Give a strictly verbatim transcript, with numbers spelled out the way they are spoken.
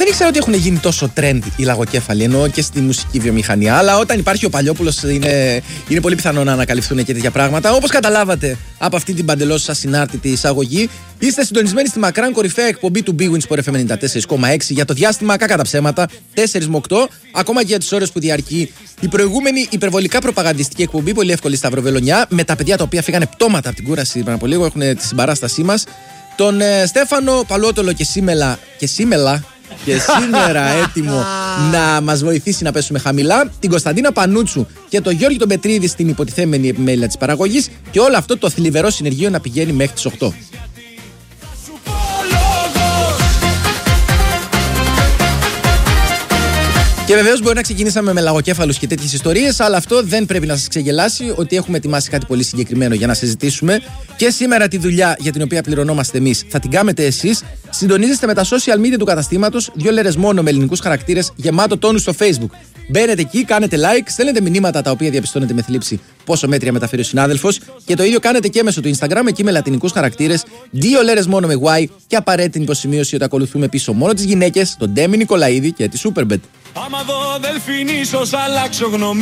δεν ήξερα ότι έχουν γίνει τόσο trend οι λαγοκέφαλοι, ενώ και στη μουσική βιομηχανία. Αλλά όταν υπάρχει ο Παλιόπουλος, είναι, είναι πολύ πιθανό να ανακαλυφθούν και τέτοια πράγματα. Όπως καταλάβατε από αυτή την παντελώς ασυνάρτητη εισαγωγή, είστε συντονισμένοι στη μακράν κορυφαία εκπομπή του Big Win Sport εφ εμ ενενήντα τέσσερα κόμμα έξι για το διάστημα, κακά τα ψέματα, τέσσερα με οκτώ, ακόμα και για τις ώρες που διαρκεί η προηγούμενη υπερβολικά προπαγανδιστική εκπομπή, πολύ εύκολη σταυροβελονιά, με τα παιδιά τα οποία φύγανε πτώματα από την κούραση πριν από λίγο, έχουν τη συμπαράστασή μας. Τον ε, Στέφανο Παλότολο και Σίμελα και Σίμελα και σήμερα έτοιμο να μας βοηθήσει να πέσουμε χαμηλά, την Κωνσταντίνα Πανούτσου και τον Γιώργη τον Πετρίδη στην υποτιθέμενη επιμέλεια της παραγωγής, και όλο αυτό το θλιβερό συνεργείο να πηγαίνει μέχρι τις οκτώ. Και βεβαίως μπορεί να ξεκινήσαμε με λαγοκέφαλους και τέτοιες ιστορίες, αλλά αυτό δεν πρέπει να σας ξεγελάσει ότι έχουμε ετοιμάσει κάτι πολύ συγκεκριμένο για να συζητήσουμε. Και σήμερα τη δουλειά για την οποία πληρωνόμαστε εμείς θα την κάνετε εσείς. Συντονίζεστε με τα social media του καταστήματος, δύο λέρες μόνο με ελληνικούς χαρακτήρες, γεμάτο τόνους στο Facebook. Μπαίνετε εκεί, κάνετε like, στέλνετε μηνύματα τα οποία διαπιστώνετε με θλίψη πόσο μέτρια μεταφέρει ο συνάδελφος, και το ίδιο κάνετε και μέσω του Instagram, εκεί με λατινικούς χαρακτήρες, δύο λέρες μόνο με Y, και απαραίτητη υποσημείωση ότι ακολουθούμε πίσω μόνο τις γυναίκες, τον Ντέμι Νικολαίδη και τη Superbet. Άμα δω δελφίνι, ίσως αλλάξω γνώμη.